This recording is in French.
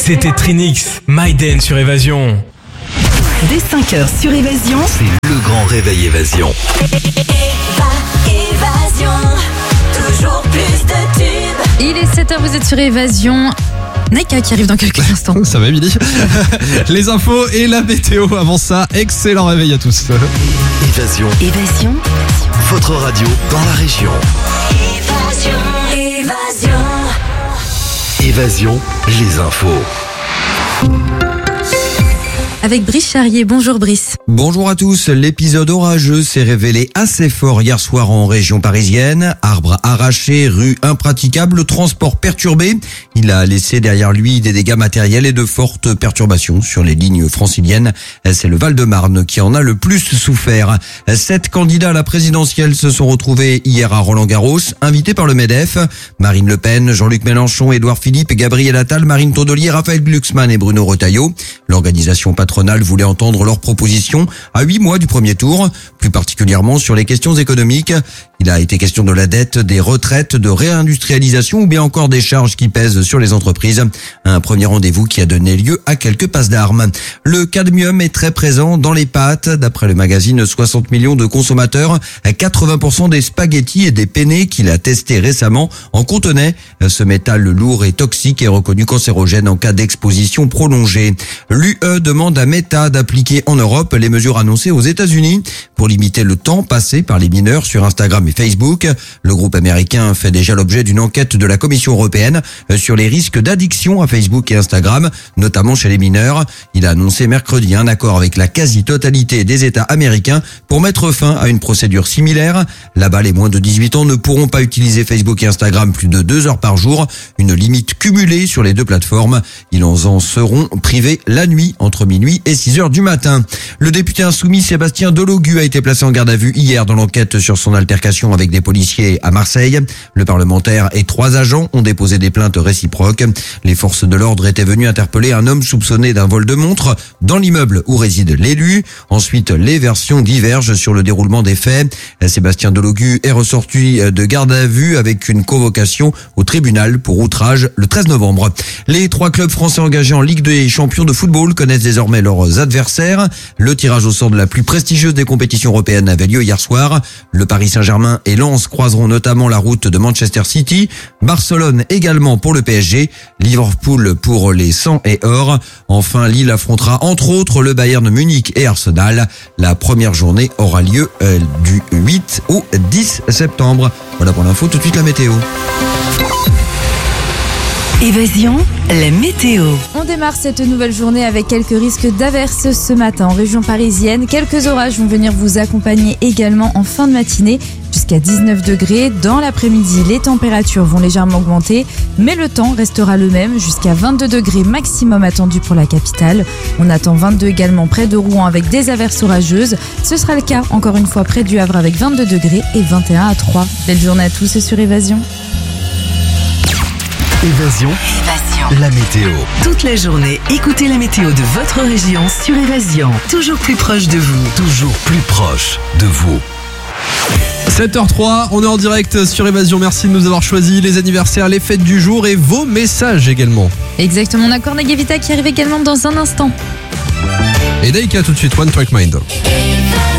C'était Trinix, Maiden sur Évasion. Dès 5h sur Évasion, c'est le grand réveil Évasion. Évasion, toujours plus de tubes. Il est 7h, vous êtes sur Évasion. Naika qui arrive dans quelques instants. Ça va, Émilie. Les infos et la météo avant ça. Excellent réveil à tous. Évasion, Évasion, votre radio dans la région. Évasion. Évasion, les infos. Avec Brice Charrier. Bonjour Brice. Bonjour à tous. L'épisode orageux s'est révélé assez fort hier soir en région parisienne. Arbres arrachés, rues impraticables, transport perturbé. Il a laissé derrière lui des dégâts matériels et de fortes perturbations sur les lignes franciliennes. C'est le Val-de-Marne qui en a le plus souffert. 7 candidats à la présidentielle se sont retrouvés hier à Roland-Garros, invités par le MEDEF. Marine Le Pen, Jean-Luc Mélenchon, Édouard Philippe, Gabriel Attal, Marine Tondelier, Raphaël Glucksmann et Bruno Retailleau. L'organisation patronale voulait entendre leurs propositions à 8 mois du premier tour, plus particulièrement sur les questions économiques. Il a été question de la dette, des retraites, de réindustrialisation ou bien encore des charges qui pèsent sur les entreprises. Un premier rendez-vous qui a donné lieu à quelques passes d'armes. Le cadmium est très présent dans les pâtes. D'après le magazine 60 millions de consommateurs, 80% des spaghettis et des penne qu'il a testés récemment en contenaient. Ce métal lourd et toxique est reconnu cancérogène en cas d'exposition prolongée. L'UE demande à Meta d'appliquer en Europe les mesures annoncées aux États-Unis pour limiter le temps passé par les mineurs sur Instagram et Facebook. Le groupe américain fait déjà l'objet d'une enquête de la Commission européenne sur les risques d'addiction à Facebook et Instagram, notamment chez les mineurs. Il a annoncé mercredi un accord avec la quasi-totalité des États américains pour mettre fin à une procédure similaire. Là-bas, les moins de 18 ans ne pourront pas utiliser Facebook et Instagram plus de 2 heures par jour, une limite cumulée sur les deux plateformes. Ils en seront privés la nuit entre minuit et 6 heures du matin. Le député insoumis Sébastien Delogu a été placé en garde à vue hier dans l'enquête sur son altercation avec des policiers à Marseille. Le parlementaire et 3 agents ont déposé des plaintes réciproques. Les forces de l'ordre étaient venues interpeller un homme soupçonné d'un vol de montre dans l'immeuble où réside l'élu. Ensuite, les versions divergent sur le déroulement des faits. Sébastien Delogu est ressorti de garde à vue avec une convocation au tribunal pour outrage le 13 novembre. Les 3 clubs français engagés en Ligue des champions de football connaissent désormais leurs adversaires. Le tirage au sort de la plus prestigieuse des compétitions européennes avait lieu hier soir. Le Paris Saint-Germain et Lens croiseront notamment la route de Manchester City. Barcelone également pour le PSG. Liverpool pour les 100 et or. Enfin, Lille affrontera entre autres le Bayern Munich et Arsenal. La première journée aura lieu du 8 au 10 septembre. Voilà pour l'info, tout de suite la météo. Évasion, la météo. On démarre cette nouvelle journée avec quelques risques d'averses ce matin en région parisienne. Quelques orages vont venir vous accompagner également en fin de matinée jusqu'à 19 degrés. Dans l'après-midi, les températures vont légèrement augmenter, mais le temps restera le même jusqu'à 22 degrés maximum attendu pour la capitale. On attend 22 également près de Rouen avec des averses orageuses. Ce sera le cas encore une fois près du Havre avec 22 degrés et 21 à 3. Belle journée à tous sur Évasion. Évasion, la météo. Toute la journée, écoutez la météo de votre région sur Évasion. Toujours plus proche de vous. Toujours plus proche de vous. 7h03, on est en direct sur Évasion. Merci de nous avoir choisi les anniversaires, les fêtes du jour et vos messages également. Exactement, on a Cornegavita qui arrive également dans un instant. Et Daika tout de suite, One Track Mind.